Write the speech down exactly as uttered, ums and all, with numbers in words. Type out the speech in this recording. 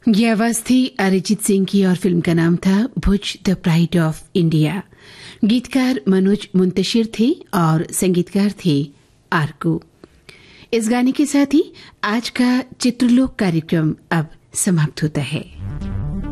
ये आवाज थी अरिजीत सिंह की और फिल्म का नाम था भुज द प्राइड ऑफ इंडिया। गीतकार मनोज मुंतशिर थे और संगीतकार थे आरकू। इस गाने के साथ ही आज का चित्रलोक कार्यक्रम अब समाप्त होता है।